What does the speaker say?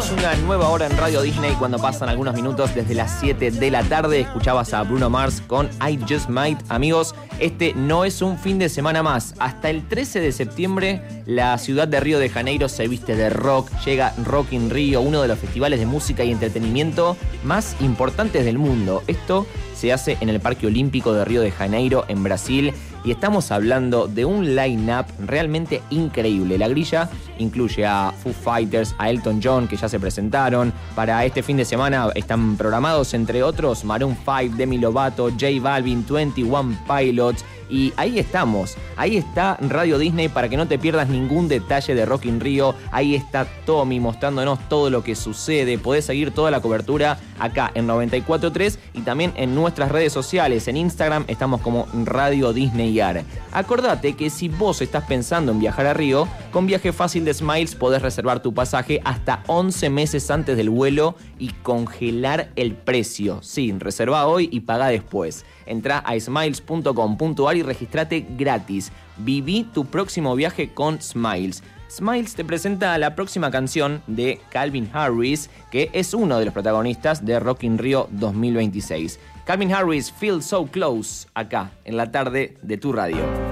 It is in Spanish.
Arrancamos una nueva hora en Radio Disney cuando pasan algunos minutos desde las 7 de la tarde. Escuchabas a Bruno Mars con I Just Might. Amigos, este no es un fin de semana más. Hasta el 13 de septiembre, la ciudad de Río de Janeiro se viste de rock. Llega Rock in Rio, uno de los festivales de música y entretenimiento más importantes del mundo. Esto se hace en el Parque Olímpico de Río de Janeiro, en Brasil. Y estamos hablando de un line-up realmente increíble. La grilla incluye a Foo Fighters, a Elton John, que ya se presentaron. Para este fin de semana están programados, entre otros, Maroon 5, Demi Lovato, J Balvin, 21 Pilots. Y ahí estamos, ahí está Radio Disney para que no te pierdas ningún detalle de Rock in Rio. Ahí está Tommy mostrándonos todo lo que sucede. Podés seguir toda la cobertura acá en 94.3 y también en nuestras redes sociales. En Instagram estamos como Radio Disney AR. Acordate que si vos estás pensando en viajar a Río, con Viaje Fácil de Smiles podés reservar tu pasaje hasta 11 meses antes del vuelo y congelar el precio. Sí, reserva hoy y pagá después. Entrá a smiles.com.ar y registrate gratis. Viví tu próximo viaje con Smiles. Smiles te presenta la próxima canción de Calvin Harris, que es uno de los protagonistas de Rock in Rio 2026. Calvin Harris, Feel So Close, acá en la tarde de tu radio.